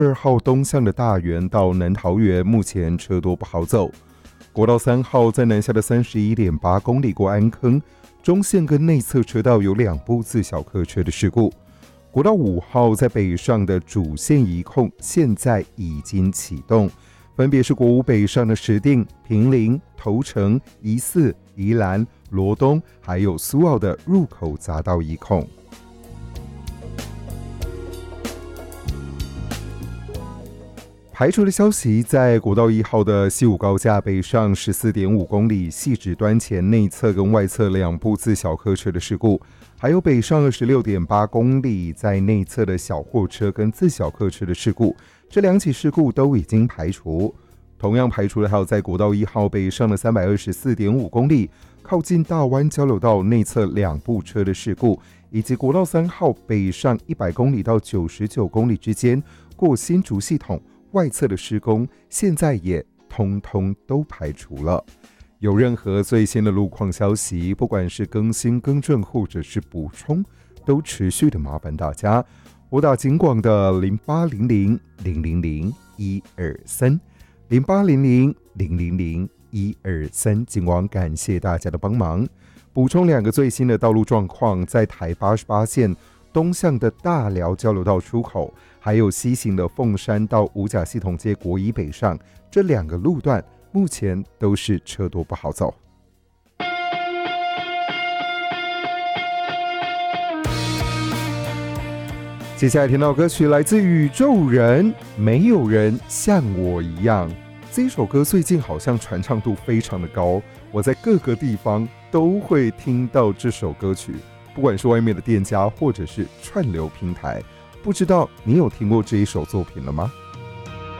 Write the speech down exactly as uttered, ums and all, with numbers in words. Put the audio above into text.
二号东向的大园到南桃园目前车多不好走。国道三号在南下的 三十一点八 公里过安坑，中线跟内侧车道有两部自小客车的事故。国道五号在北上的主线移控现在已经启动，分别是国五北上的石碇、坪林、头城、宜四、宜兰、罗东，还有苏澳的入口匝道移控。排除的消息，在国道一号的西武高架北上 十四点五 公里，汐止端前内侧跟外侧两部自小客车的事故，还有北上 二十六点八 公里在内侧的小货车跟自小客车的事故，这两起事故都已经排除。同样排除的还有在国道一号北上的 三百二十四点五 公里靠近大湾交流道内侧两部车的事故，以及国道三号北上一百公里到九十九公里之间过新竹系统外侧的施工，现在也通通都排除了。有任何最新的路况消息，不管是更新、更正或者是补充，都持续的麻烦大家拨打警广的零八零零零零零一二三 零八零零零零零一二三，警广感谢大家的帮忙。补充两个最新的道路状况，在台八十八线东向的大寮交流道出口，还有西行的凤山到五甲系统街国一北上，这两个路段目前都是车多不好走。接下来听到歌曲来自宇宙人，没有人像我一样。这首歌最近好像传唱度非常的高，我在各个地方都会听到这首歌曲，不管是外面的店家或者是串流平台，不知道你有听过这一首作品了吗？